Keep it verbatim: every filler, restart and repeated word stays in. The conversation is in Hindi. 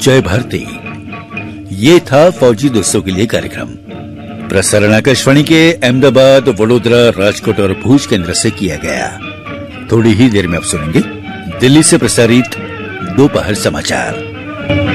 जय भारती। ये था फौजी दोस्तों के लिए कार्यक्रम। प्रसारण आकाशवाणी के अहमदाबाद, वडोदरा, राजकोट और भुज केंद्र से किया गया। थोड़ी ही देर में आप सुनेंगे दिल्ली से प्रसारित दोपहर समाचार।